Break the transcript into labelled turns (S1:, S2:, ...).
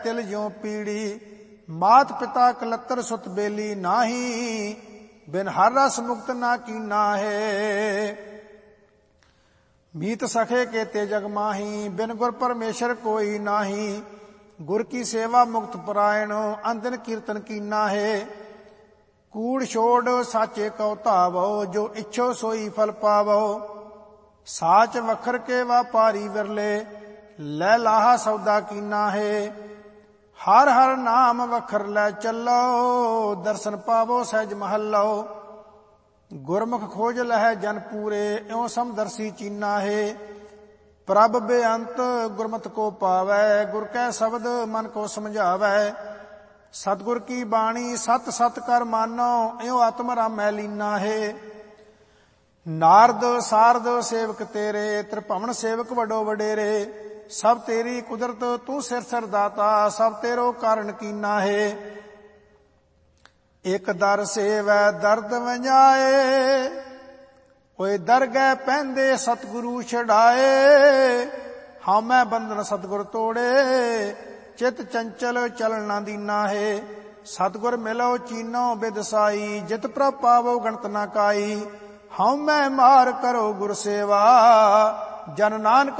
S1: ਤਿਲ ਜਿਉ ਪੀੜੀ। ਮਾਤ ਪਿਤਾ ਕਲੱਤਰ ਸੁਤ ਬੇਲੀ ਨਾਹੀ, ਬਿਨ ਹਰ ਰਸ ਮੁਕਤ ਨਾ ਕੀਨਾ ਹੈ। ਮੀਤ ਸਖੇ ਕੇਤੇ ਜਗ ਮਾਹੀ, ਬਿਨ ਗੁਰ ਪਰਮੇਸ਼ਰ ਕੋਈ ਨਾਹੀ। ਗੁਰ ਕੀ ਸੇਵਾ ਮੁਕਤ ਪਰਾਇਣ, ਅੰਦਨ ਕੀਰਤਨ ਕੀਨਾ ਹੈ। ਕੂੜ ਛੋੜ ਸਾਚੇ ਕਉ ਧਾਵੋ, ਜੋ ਇੱਛੋ ਸੋਈ ਫਲ ਪਾਵੋ। ਸਾਚ ਵਖਰ ਕੇ ਵਾਪਾਰੀ ਵਿਰਲੇ, ਲੈ ਲਾਹਾ ਸੌਦਾ ਕੀਨਾ ਹੈ। ਹਰ ਹਰ ਨਾਮ ਵਖਰ ਲੈ ਚੱਲੋ, ਦਰਸ਼ਨ ਪਾਵੋ ਸਹਿਜ ਮਹੱਲੋ। ਗੁਰਮੁਖ ਖੋਜ ਲਹਿ ਜਨ ਪੂਰੇ, ਇਉ ਸਮਦਰਸੀ ਚੀਨਾ ਹੈ। ਪ੍ਰਭ ਬੇਅੰਤ ਗੁਰਮਤਿ ਕੋ ਪਾਵੈ, ਗੁਰ ਕੈ ਸ਼ਬਦ ਮਨ ਕੋ ਸਮਝਾਵੈ। ਸਤਿਗੁਰ ਕੀ ਬਾਣੀ ਸਤ ਸਤ ਕਰ ਮਾਨੋ, ਇਉ ਆਤਮ ਰਾਮੈ ਲੀਨਾ ਹੈ। ਨਾਰਦ ਸਾਰਦ ਸੇਵਕ ਤੇਰੇ, ਤ੍ਰਿਭਵਨ ਸੇਵਕ ਵੱਡੋ ਵਡੇਰੇ। ਸਭ ਤੇਰੀ ਕੁਦਰਤ ਤੂੰ ਸਿਰ ਸਿਰ ਦਾਤਾ, ਸਭ ਤੇਰੋ ਕਾਰਨ ਕੀਨਾ ਹੈ। ਇਕ ਦਰ ਸੇਵੈ ਦਰਦ ਵੰਜਾਏ, ਓਏ ਦਰਗਹਿ ਪੈਂਦੇ ਸਤਿਗੁਰੂ ਛਡਾਏ। ਹਉਮੈ ਬੰਧਨ ਸਤਿਗੁਰ ਤੋੜੇ, ਚਿਤ ਚੰਚਲ ਚਲਣ ਨਾ ਦੀਨਾ ਹੈ। ਸਤਿਗੁਰ ਮਿਲੋ ਚੀਨੋ ਬਿਦਸਾਈ, ਜਿਤ ਪ੍ਰਭ ਪਾਵੋ ਗਣਤ ਨਾ ਕਾਈ। ਹਉਮੈ ਮਾਰ ਕਰੋ ਗੁਰ ਸੇਵਾ, ਜਨ ਨਾਨਕ